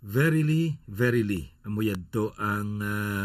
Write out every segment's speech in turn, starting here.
Verily, verily, amuyad to ang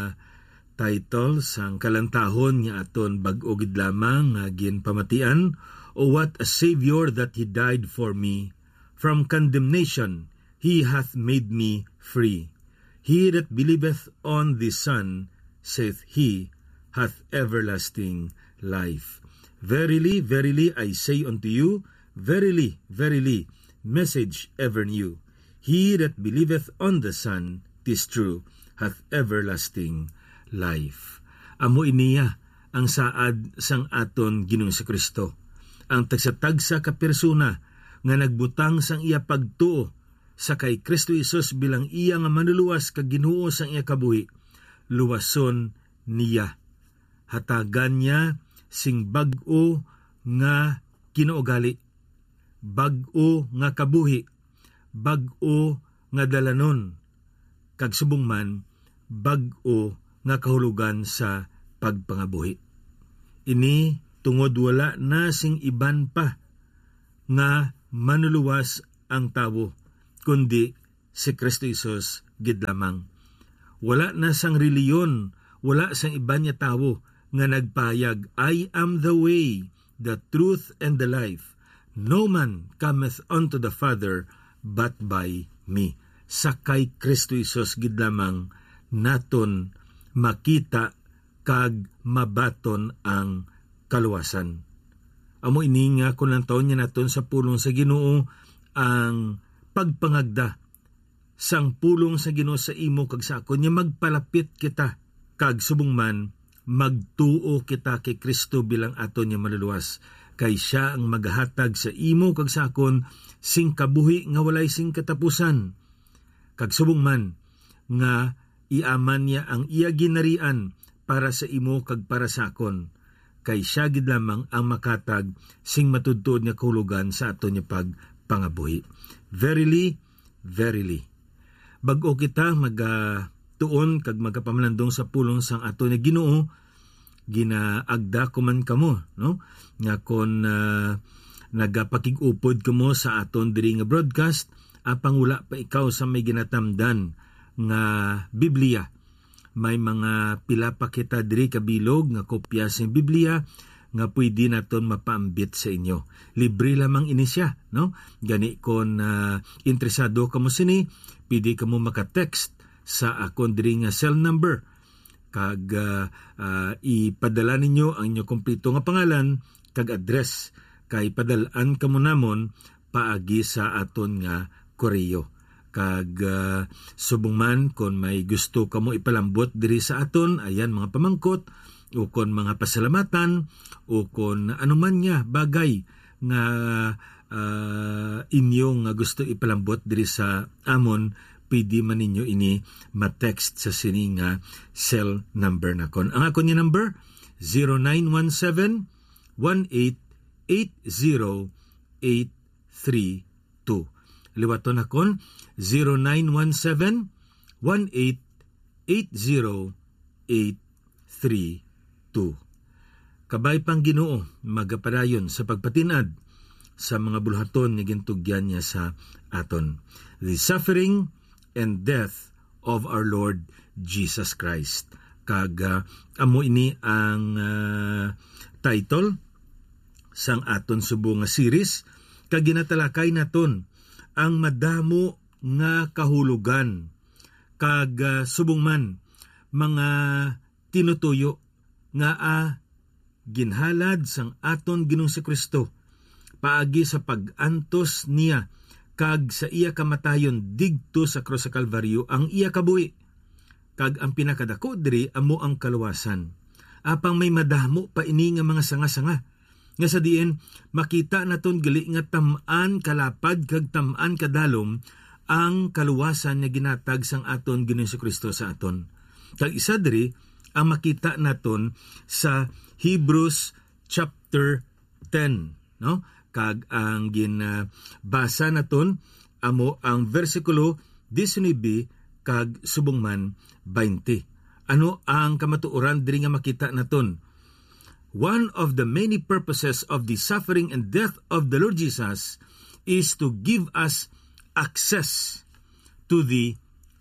title sang kalantahon nga aton bag-o gid lamang nga ginpamatian. O what a Savior that He died for me. From condemnation He hath made me free. He that believeth on the Son, saith He, hath everlasting life. Verily, verily, I say unto you, verily, verily, message ever new. He that believeth on the Son, 'tis true, hath everlasting life. Amo iniya ang saad sang aton Ginoong si Kristo. Ang tagsatagsa ka persona nga nagbutang sang iya pagtuo sa kay Kristo Isus bilang iya nga manuluwas kag Ginoo sang iya kabuhi, luwason niya. Hatagan niya sing bag-o nga kinaugali, bag-o nga kabuhi, bag-o nga dalanon, kag subong man bag-o nga kahulugan sa pagpangabuhi. Ini tungod wala na sing iban pa nga manuluwas ang tawo, kundi si Kristo Isus gid lamang. Wala na sang reliyon, wala sang iban niya tawo nga nagpayag, I am the way, the truth, and the life. No man cometh unto the Father but by me. Sakay Kristo Isus gid lamang naton makita kag mabaton ang kaluwasan. Amo ini nga kun lang taon niya naton sa pulong sa Ginoo ang pagpangagda sang pulong sa Ginoo sa imo kag sa akon nya magpalapit kita kag subong man magtuo kita kay Kristo bilang aton nya maluluwas, kay siya ang maghatag sa imo kag sa akon sing kabuhi nga walay sing katapusan, kag subong man nga iaman niya ang iya ginarian para sa imo kag para sa akon, kay siya gid lamang ang makatag sing matudtod nga kahulugan sa aton nya pagpangabuhi. Verily, verily, bag-o kita tuon kag magapamalandong sa pulong sang ato nga Ginoo, ginaagda ko man kamo, no? Nga kon nagapakig-upod kamo sa aton diri nga broadcast, apang wala pa ikaw sa may ginatamdan nga Biblia. May mga pila pa kita diri kabilog nga kopya sa Biblia nga pwede naton mapaambit sa inyo. Libre lamang ini siya, no? Gani kon interesado kamo sini, pwede kamo maka-text sa akon diri nga cell number kag ipadala ninyo ang inyo kompleto nga pangalan kag address, kay padalaan kamo namon paagi sa aton nga koreo. Kag subong man kon may gusto kamo ipalambot diri sa aton, ayan mga pamangkot o kon mga pasalamatan o kon anuman nga bagay nga inyong gusto ipalambot diri sa amon, pwede man ninyo ini ma-text sa sini nga cell number na kon. Ang akon niya number 0917-1880-832. Liwaton akon 0917-1880-832. Kabay pang Ginoo magapadayon sa pagpatinad sa mga bulhaton nga gintugyan niya sa aton. The suffering and death of our Lord Jesus Christ. Kag amo ini ang title sang aton subo nga series, kag ginatalakay naton ang madamo nga kahulugan kag subong man mga tinutuyo nga ginhalad sang aton Ginoong si Kristo paagi sa pag-antos niya kag sa iya kamatayon digto sa krus sa Kalbaryo ang iya kabuhi, kag ang pinakadako diri amo ang kaluwasan. Apang may madamo pa ini nga mga sanga-sanga nga sa diin makita naton gali nga tam-an kalapad kag tam-an kadalom ang kaluwasan nga ginatag sang aton Ginoong si Kristo sa aton. Kag isa diri ang makita naton sa Hebrews chapter 10, no? Kag ang ginabasa naton amo ang versikulo 19 kag subong man 20. Ano ang kamatuoran diri nga makita naton? One of the many purposes of the suffering and death of the Lord Jesus is to give us access to the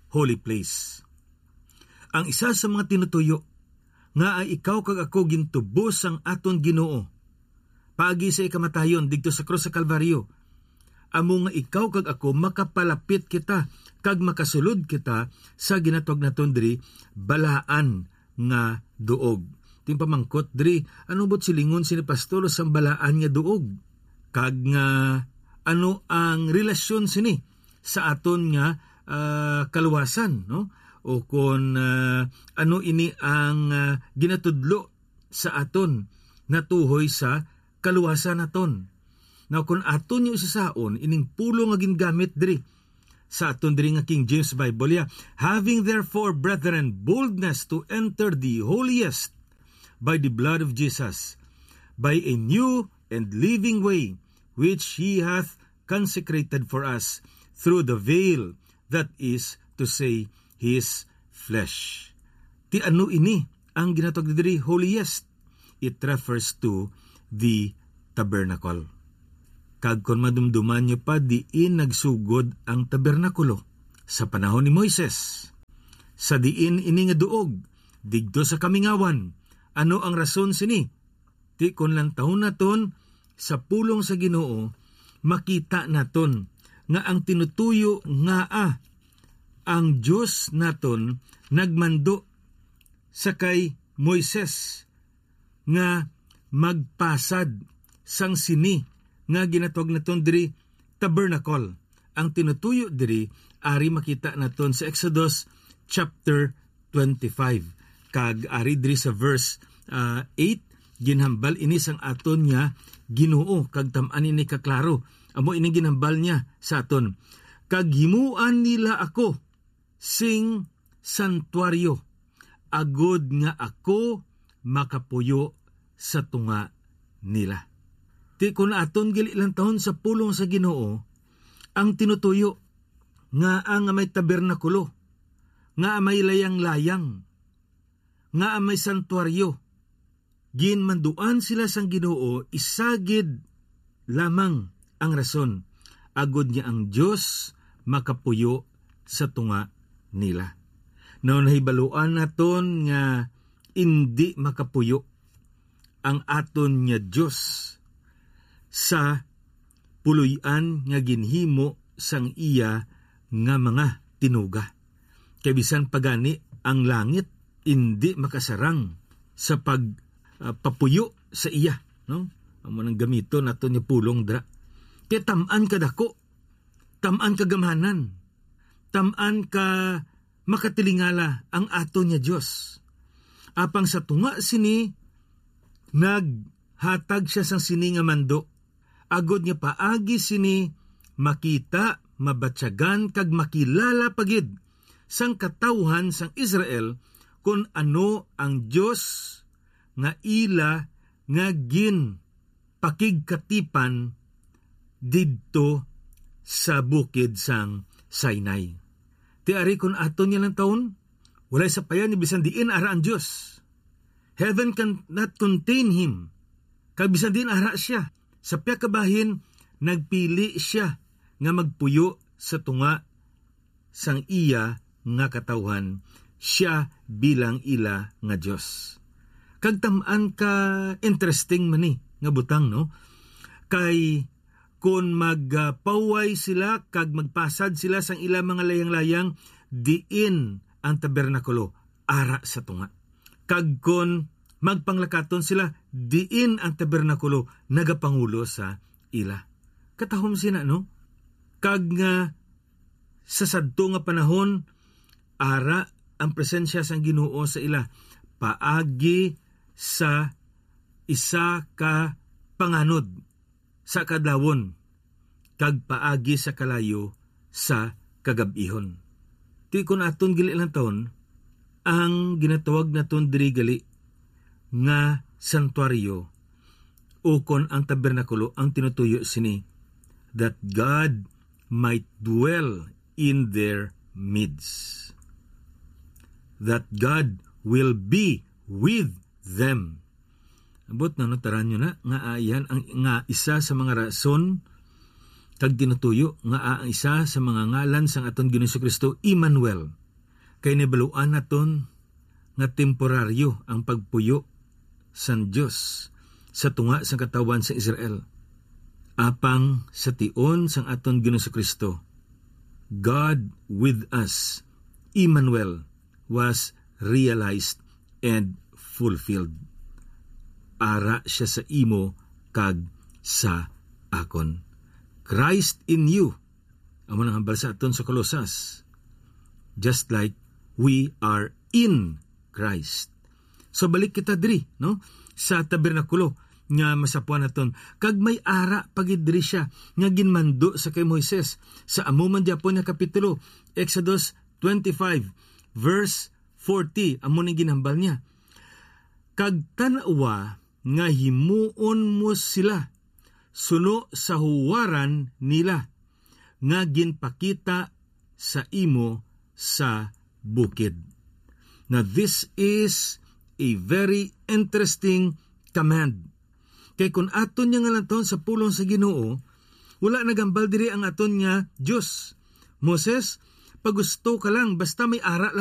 holy place. Ang isa sa mga tinutuyo nga ay ikaw kag ako gintubos ang aton Ginoo paagi sa ikamatayon didto sa krus sa Kalbaryo. Amo nga ikaw kag ako makapalapit kita kag makasulod kita sa ginatawag naton diri balaan nga duog. Timpamangkot diri ano bot silingon si pastor sa balaan nga duog kag nga ano ang relasyon sini sa aton nga kaluwasan, no? O kung ano ini ang ginatudlo sa aton natuhoy sa kaluwasan naton. Now kung aton yung isasaon, ining pulo nga gingamit diri sa aton diri nga King James Bible, having therefore, brethren, boldness to enter the holiest by the blood of Jesus, by a new and living way, which He hath consecrated for us through the veil, that is to say, His flesh. Ti ano ini ang ginatawag diri holiest? It refers to the tabernacle. Kag kon madumduman nyo pa, diin nagsugod ang tabernakulo sa panahon ni Moises. Sa diin ini nga duog, digdo sa kamingawan. Ano ang rason sini? Ti kon lang taon naton sa pulong sa Ginoo, makita naton nga ang tinutuyo nga ang Diyos naton nagmando sa kay Moises nga magpasad sang sini nga ginatawag naton diri tabernacle. Ang tinutuyo diri ari makita naton sa Exodus chapter 25. Kag ari diri sa verse 8 ginhambal ini sang aton nga Ginoo kag tam-an ini kaklaro. Amo ini ginhambal niya sa aton. Kag himuan nila ako sing santuaryo agod nga ako makapuyo sa tunga nila. Ti kun aton gali ilang taon sa pulong sa Ginoo, ang tinutuyo nga ang may tabernakulo, nga may layang-layang, nga may santuaryo, ginmanduan sila sang Ginoo, isagid lamang ang rason, agod niya ang Diyos makapuyo sa tunga nila. Now nahibaluan naton nga hindi makapuyo ang aton nga Diyos sa puloy-an nga ginhimo sang iya nga mga tinuga. Kay bisan pagani ang langit hindi makasarang sa pagpapuyo sa iya, no? Amo nang gamito naton nga pulong dra. Kay tam-an ka dako, tam-an ka gamanan, tam-an ka makatilingala ang aton nga Dios. Apang sa tunga sini naghatag siya sang sini nga mando. Agod niya paagi sini makita, mabatyagan kag makilala pagid sang katawhan sang Israel kung ano ang Dios nga ila nga gin pakigkatipan didto sa bukid sang Sinai. Ti ari kun aton niya lang taon, walay sapayan ni bisan diin ara ang Dios. Heaven cannot contain Him. Kag bisan din ara siya. Sa piyakabahin, nagpili siya nga magpuyo sa tunga sang iya nga katawhan, siya bilang ila nga Dios. Kag tam-an ka interesting man ni nga butang, no? Kay kun magpaway sila kag magpasad sila sang ila mga layang-layang, diin ang tabernakulo ara sa tunga. Kag kun magpanglakaton sila, diin ang tabernakulo nagapangulo sa ila. Katahom sina, no? Kag nga sa sadto nga panahon, ara ang presensya sang Ginoo sa ila. Paagi sa isa ka panganod sa kadlawon, kag paagi sa kalayo sa kagabihon. Ti kun aton gali ilang taon, ang ginatawag naton diri gali nga santuaryo o kon ang tabernakulo ang tinutuyo sini that God might dwell in their midst. That God will be with them. Abot na notaran nyo na nga ayan ang nga isa sa mga rason kag tinutuyo nga ang isa sa mga ngalan sang aton Ginoong Kristo, Emmanuel. Kay nibaluan naton nga temporaryo ang pagpuyo san Dios sa tunga sa katawan sa Israel. Apang sa tion sang aton Ginoong Kristo, God with us, Emmanuel, was realized and fulfilled. Ara siya sa imo kag sa akon. Christ in you, amo nang hambal sa aton sa Kolosas, just like we are in Christ. So balik kita diri, no? Sa tabernakulo nga masapuan naton, kag may ara pagid diri siya nga ginmando sa kay Moises sa amuman Japon nga kapitulo, Exodus 25 verse 40, amo ning ginhambal niya. Kag tan-awa nga himuon mo sila suno sa huwaran nila nga ginpakita sa imo sa bukid. Now this is a very interesting command. Kay kung aton niya nga lantaon sa pulong sa Ginoo, wala nagambal diri ang aton nga Dios. Moses, pag gusto ka lang, basta may ara lang